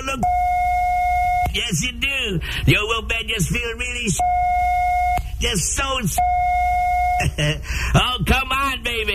look. Yes, you do. Yo, Will Ben just feel really just so. Oh, come on, baby.